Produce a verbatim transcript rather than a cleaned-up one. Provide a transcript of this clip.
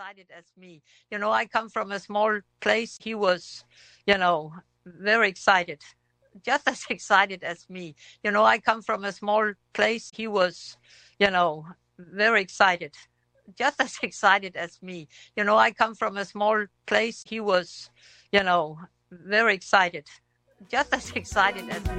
excited as me. You know, I come from a small place. He was, you know, very excited, just as excited as me. You know, I come from a small place. He was, you know, very excited, just as excited as me. You know, I come from a small place. He was, you know, very excited, just as excited as me.